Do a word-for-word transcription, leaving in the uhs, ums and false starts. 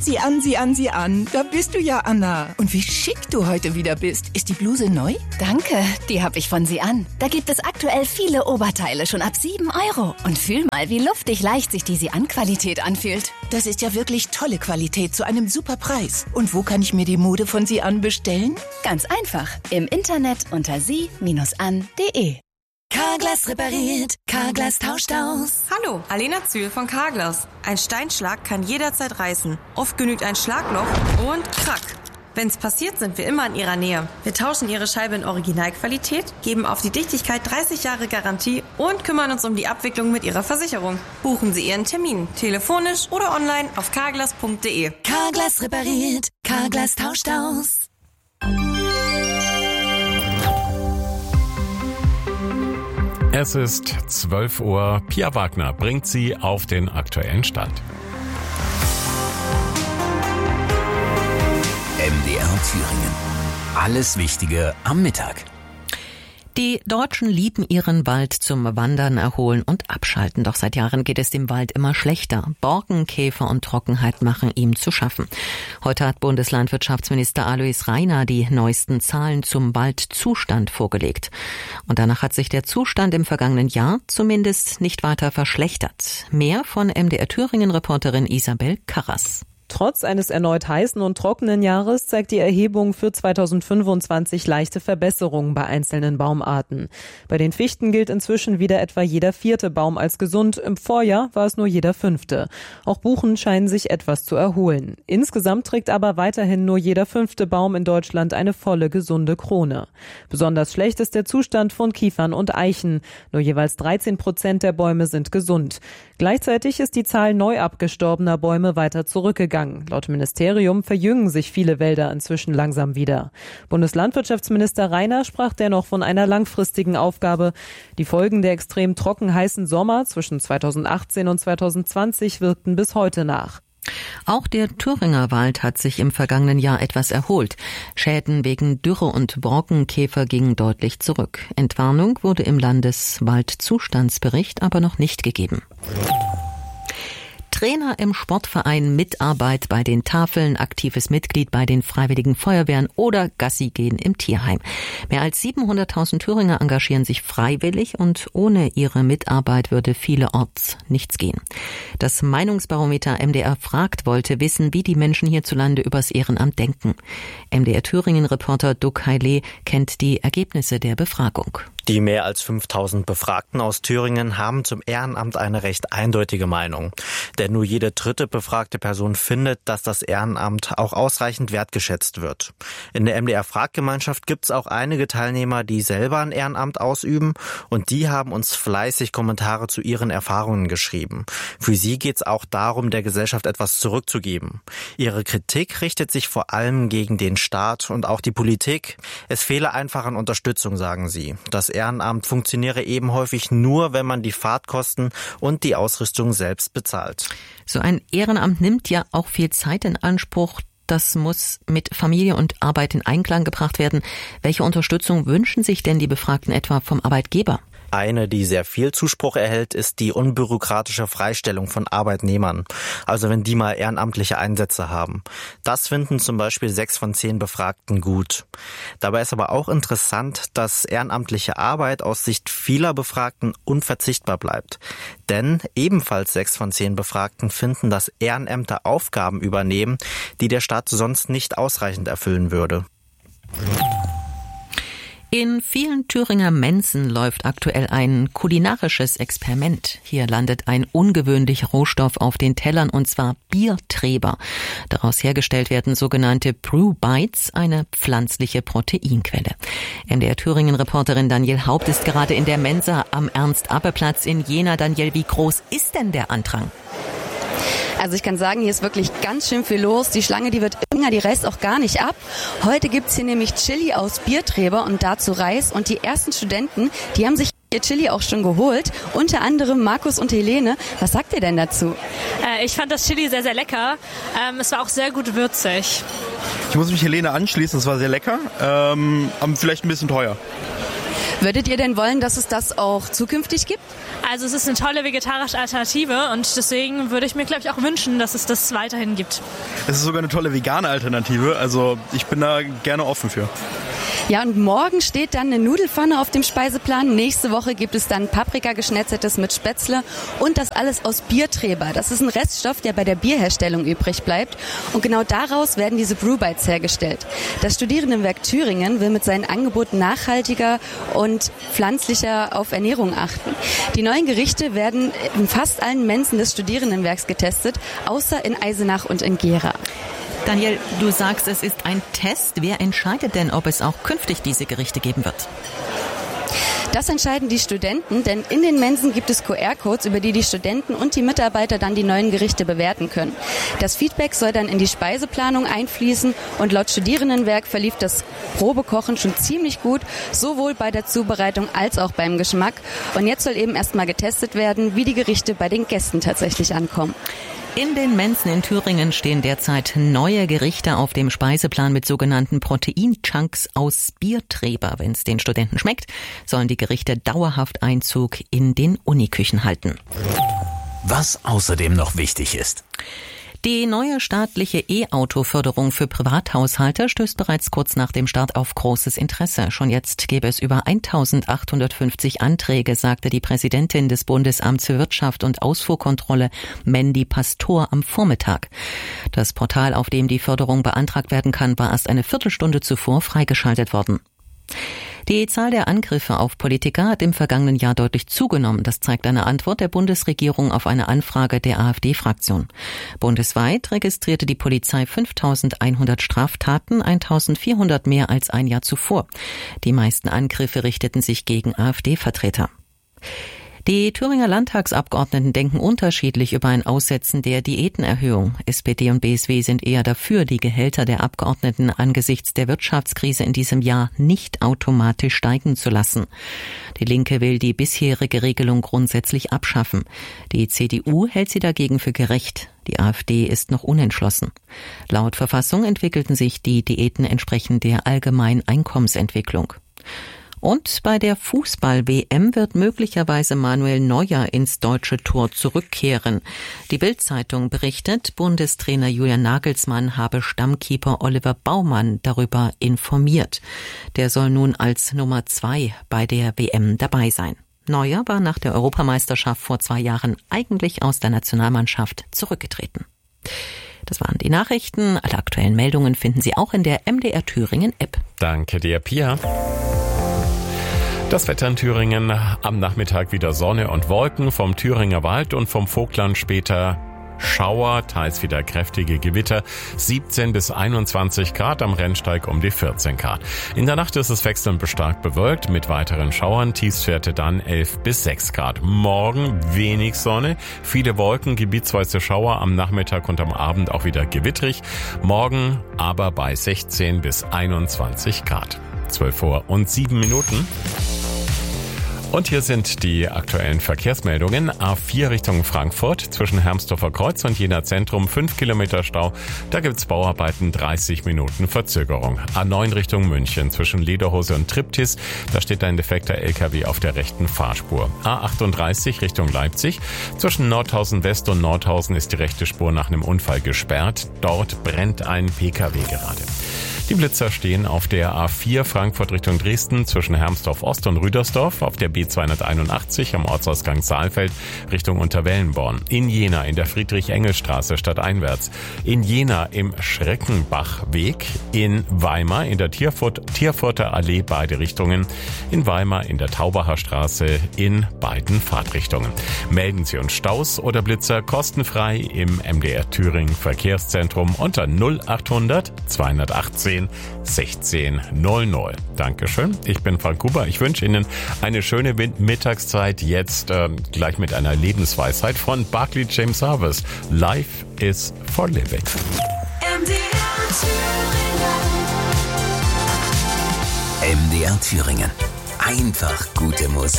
Sieh an, sieh an, sieh an. Da bist du ja, Anna. Und wie schick du heute wieder bist. Ist die Bluse neu? Danke, die habe ich von Sie an. Da gibt es aktuell viele Oberteile schon ab sieben Euro. Und fühl mal, wie luftig leicht sich die Sie an Qualität anfühlt. Das ist ja wirklich tolle Qualität zu einem super Preis. Und wo kann ich mir die Mode von Sie an bestellen? Ganz einfach. Im Internet unter sie an punkt de. Carglass repariert, Carglass tauscht aus. Hallo, Alena Zühl von Carglass. Ein Steinschlag kann jederzeit reißen. Oft genügt ein Schlagloch und krack. Wenn's passiert, sind wir immer in Ihrer Nähe. Wir tauschen Ihre Scheibe in Originalqualität, geben auf die Dichtigkeit dreißig Jahre Garantie und kümmern uns um die Abwicklung mit Ihrer Versicherung. Buchen Sie Ihren Termin, telefonisch oder online auf carglass punkt de. Carglass repariert, Carglass tauscht aus. Es ist zwölf Uhr. Pia Wagner bringt Sie auf den aktuellen Stand. M D R Thüringen. Alles Wichtige am Mittag. Die Deutschen lieben ihren Wald zum Wandern, Erholen und Abschalten. Doch seit Jahren geht es dem Wald immer schlechter. Borkenkäfer und Trockenheit machen ihm zu schaffen. Heute hat Bundeslandwirtschaftsminister Alois Rainer die neuesten Zahlen zum Waldzustand vorgelegt. Und danach hat sich der Zustand im vergangenen Jahr zumindest nicht weiter verschlechtert. Mehr von M D R Thüringen-Reporterin Isabel Karras. Trotz eines erneut heißen und trockenen Jahres zeigt die Erhebung für zweitausendfünfundzwanzig leichte Verbesserungen bei einzelnen Baumarten. Bei den Fichten gilt inzwischen wieder etwa jeder vierte Baum als gesund. Im Vorjahr war es nur jeder fünfte. Auch Buchen scheinen sich etwas zu erholen. Insgesamt trägt aber weiterhin nur jeder fünfte Baum in Deutschland eine volle, gesunde Krone. Besonders schlecht ist der Zustand von Kiefern und Eichen. Nur jeweils dreizehn Prozent der Bäume sind gesund. Gleichzeitig ist die Zahl neu abgestorbener Bäume weiter zurückgegangen. Laut Ministerium verjüngen sich viele Wälder inzwischen langsam wieder. Bundeslandwirtschaftsminister Rainer sprach dennoch von einer langfristigen Aufgabe. Die Folgen der extrem trocken heißen Sommer zwischen zweitausendachtzehn und zweitausendzwanzig wirkten bis heute nach. Auch der Thüringer Wald hat sich im vergangenen Jahr etwas erholt. Schäden wegen Dürre und Borkenkäfer gingen deutlich zurück. Entwarnung wurde im Landeswaldzustandsbericht aber noch nicht gegeben. Trainer im Sportverein, Mitarbeit bei den Tafeln, aktives Mitglied bei den Freiwilligen Feuerwehren oder Gassi gehen im Tierheim. Mehr als siebenhunderttausend Thüringer engagieren sich freiwillig und ohne ihre Mitarbeit würde vielerorts nichts gehen. Das Meinungsbarometer M D R fragt wollte wissen, wie die Menschen hierzulande übers Ehrenamt denken. M D R Thüringen-Reporter Duck Heile kennt die Ergebnisse der Befragung. Die mehr als fünftausend Befragten aus Thüringen haben zum Ehrenamt eine recht eindeutige Meinung. Denn nur jede dritte befragte Person findet, dass das Ehrenamt auch ausreichend wertgeschätzt wird. In der M D R-Fraggemeinschaft gibt es auch einige Teilnehmer, die selber ein Ehrenamt ausüben, und die haben uns fleißig Kommentare zu ihren Erfahrungen geschrieben. Für sie geht es auch darum, der Gesellschaft etwas zurückzugeben. Ihre Kritik richtet sich vor allem gegen den Staat und auch die Politik. Es fehle einfach an Unterstützung, sagen sie. Das Ehrenamt funktioniere eben häufig nur, wenn man die Fahrtkosten und die Ausrüstung selbst bezahlt. So ein Ehrenamt nimmt ja auch viel Zeit in Anspruch. Das muss mit Familie und Arbeit in Einklang gebracht werden. Welche Unterstützung wünschen sich denn die Befragten etwa vom Arbeitgeber? Eine, die sehr viel Zuspruch erhält, ist die unbürokratische Freistellung von Arbeitnehmern. Also wenn die mal ehrenamtliche Einsätze haben. Das finden zum Beispiel sechs von zehn Befragten gut. Dabei ist aber auch interessant, dass ehrenamtliche Arbeit aus Sicht vieler Befragten unverzichtbar bleibt. Denn ebenfalls sechs von zehn Befragten finden, dass Ehrenämter Aufgaben übernehmen, die der Staat sonst nicht ausreichend erfüllen würde. In vielen Thüringer Mensen läuft aktuell ein kulinarisches Experiment. Hier landet ein ungewöhnlicher Rohstoff auf den Tellern, und zwar Biertreber. Daraus hergestellt werden sogenannte Brew Bites, eine pflanzliche Proteinquelle. M D R Thüringen-Reporterin Daniel Haupt ist gerade in der Mensa am Ernst-Abbe-Platz in Jena. Daniel, wie groß ist denn der Andrang? Also ich kann sagen, hier ist wirklich ganz schön viel los. Die Schlange, die wird länger, die reißt auch gar nicht ab. Heute gibt's hier nämlich Chili aus Biertreber und dazu Reis. Und die ersten Studenten, die haben sich ihr Chili auch schon geholt. Unter anderem Markus und Helene. Was sagt ihr denn dazu? Äh, ich fand das Chili sehr, sehr lecker. Ähm, es war auch sehr gut würzig. Ich muss mich Helene anschließen, es war sehr lecker, ähm, aber vielleicht ein bisschen teuer. Würdet ihr denn wollen, dass es das auch zukünftig gibt? Also es ist eine tolle vegetarische Alternative und deswegen würde ich mir, glaube ich, auch wünschen, dass es das weiterhin gibt. Es ist sogar eine tolle vegane Alternative, also ich bin da gerne offen für. Ja, und morgen steht dann eine Nudelpfanne auf dem Speiseplan. Nächste Woche gibt es dann Paprika-Geschnetzeltes mit Spätzle und das alles aus Biertreber. Das ist ein Reststoff, der bei der Bierherstellung übrig bleibt. Und genau daraus werden diese Brewbites hergestellt. Das Studierendenwerk Thüringen will mit seinen Angeboten nachhaltiger und pflanzlicher auf Ernährung achten. Die neuen Gerichte werden in fast allen Mensen des Studierendenwerks getestet, außer in Eisenach und in Gera. Daniel, du sagst, es ist ein Test. Wer entscheidet denn, ob es auch künftig diese Gerichte geben wird? Das entscheiden die Studenten, denn in den Mensen gibt es Q R-Codes, über die die Studenten und die Mitarbeiter dann die neuen Gerichte bewerten können. Das Feedback soll dann in die Speiseplanung einfließen und laut Studierendenwerk verlief das Probekochen schon ziemlich gut, sowohl bei der Zubereitung als auch beim Geschmack. Und jetzt soll eben erstmal getestet werden, wie die Gerichte bei den Gästen tatsächlich ankommen. In den Mensen in Thüringen stehen derzeit neue Gerichte auf dem Speiseplan mit sogenannten Protein-Chunks aus Biertreber. Wenn es den Studenten schmeckt, sollen die Gerichte dauerhaft Einzug in den Uniküchen halten. Was außerdem noch wichtig ist. Die neue staatliche E-Auto-Förderung für Privathaushalte stößt bereits kurz nach dem Start auf großes Interesse. Schon jetzt gäbe es über eintausendachthundertfünfzig Anträge, sagte die Präsidentin des Bundesamts für Wirtschaft und Ausfuhrkontrolle, Mandy Pastor, am Vormittag. Das Portal, auf dem die Förderung beantragt werden kann, war erst eine Viertelstunde zuvor freigeschaltet worden. Die Zahl der Angriffe auf Politiker hat im vergangenen Jahr deutlich zugenommen. Das zeigt eine Antwort der Bundesregierung auf eine Anfrage der AfD-Fraktion. Bundesweit registrierte die Polizei fünftausendeinhundert Straftaten, eintausendvierhundert mehr als ein Jahr zuvor. Die meisten Angriffe richteten sich gegen AfD-Vertreter. Die Thüringer Landtagsabgeordneten denken unterschiedlich über ein Aussetzen der Diätenerhöhung. S P D und B S W sind eher dafür, die Gehälter der Abgeordneten angesichts der Wirtschaftskrise in diesem Jahr nicht automatisch steigen zu lassen. Die Linke will die bisherige Regelung grundsätzlich abschaffen. Die C D U hält sie dagegen für gerecht. Die AfD ist noch unentschlossen. Laut Verfassung entwickelten sich die Diäten entsprechend der allgemeinen Einkommensentwicklung. Und bei der Fußball-W M wird möglicherweise Manuel Neuer ins deutsche Tor zurückkehren. Die Bild-Zeitung berichtet, Bundestrainer Julian Nagelsmann habe Stammkeeper Oliver Baumann darüber informiert. Der soll nun als Nummer zwei bei der W M dabei sein. Neuer war nach der Europameisterschaft vor zwei Jahren eigentlich aus der Nationalmannschaft zurückgetreten. Das waren die Nachrichten. Alle aktuellen Meldungen finden Sie auch in der M D R Thüringen App. Danke dir, Pia. Das Wetter in Thüringen, am Nachmittag wieder Sonne und Wolken, vom Thüringer Wald und vom Vogtland später Schauer, teils wieder kräftige Gewitter, siebzehn bis einundzwanzig Grad, am Rennsteig um die vierzehn Grad. In der Nacht ist es wechselnd stark bewölkt mit weiteren Schauern, Tiefstwerte dann elf bis sechs Grad. Morgen wenig Sonne, viele Wolken, gebietsweise Schauer, am Nachmittag und am Abend auch wieder gewittrig, morgen aber bei sechzehn bis einundzwanzig Grad. zwölf Uhr und sieben Minuten. Und hier sind die aktuellen Verkehrsmeldungen. A vier Richtung Frankfurt zwischen Hermsdorfer Kreuz und Jena Zentrum fünf Kilometer Stau. Da gibt's Bauarbeiten, dreißig Minuten Verzögerung. A neun Richtung München zwischen Lederhose und Triptis. Da steht ein defekter L K W auf der rechten Fahrspur. A achtunddreißig Richtung Leipzig. Zwischen Nordhausen West und Nordhausen ist die rechte Spur nach einem Unfall gesperrt. Dort brennt ein P K W gerade. Die Blitzer stehen auf der A vier Frankfurt Richtung Dresden zwischen Hermsdorf Ost und Rüdersdorf, auf der B zweihunderteinundachtzig am Ortsausgang Saalfeld Richtung Unterwellenborn, in Jena in der Friedrich-Engels-Straße stadteinwärts, in Jena im Schreckenbachweg, in Weimar in der Tierfurt, Tierfurter Allee beide Richtungen, in Weimar in der Taubacher Straße in beiden Fahrtrichtungen. Melden Sie uns Staus oder Blitzer kostenfrei im M D R Thüringen Verkehrszentrum unter null achthundert zweihundertachtzehn sechzehn null null. Dankeschön. Ich bin Frank Huber. Ich wünsche Ihnen eine schöne Mittagszeit. Jetzt äh, gleich mit einer Lebensweisheit von Barclay James Harvest. Life is for living. M D R Thüringen. M D R Thüringen. Einfach gute Musik.